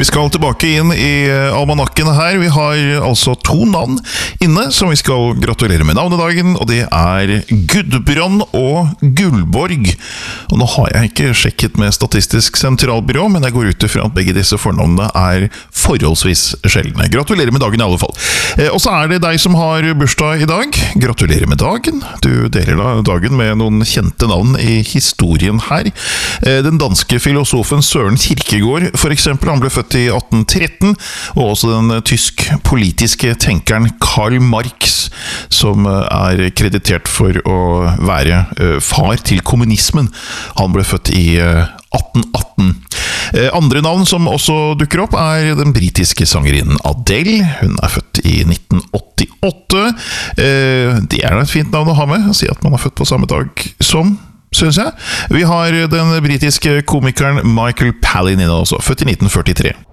Vi skal tilbake inn i almanakken her. Vi har altså 2 navn inne som vi skal gratulere med navnedagen, og det er Gudbrand og Gullborg. Og nå har jeg ikke sjekket med Statistisk sentralbyrå, men jeg går ut fra at begge disse fornavnene er forholdsvis sjeldne. Gratulerer med dagen i alle fall. Og så er det deg som har bursdag i dag. Gratulerer med dagen. Du deler da dagen med noen kjente navn i historien her. Den danske filosofen Søren Kierkegaard, for eksempel, han ble født i 1813, og også den tysk politiske tenkeren Karl Marx, som er kreditert for å være far til kommunismen. Han ble født i 1818. Andre navn som også dukker opp er den britiske sangerinnen Adele. Hun er født i 1988. Det er et fint navn å ha med, å si at man er født på samme dag som, synes jeg. Vi har den britiske komikeren Michael Palin inne også, født i 1943.